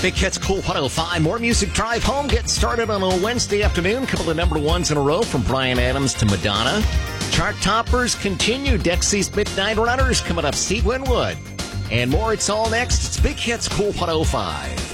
Big Hits Cool 105. More music drive home. Get started on a Wednesday afternoon. Couple of number ones in a row from Bryan Adams to Madonna. Chart toppers continue. Dexy's Midnight Runners coming up. Steve Winwood. And more. It's all next. It's Big Hits Cool 105.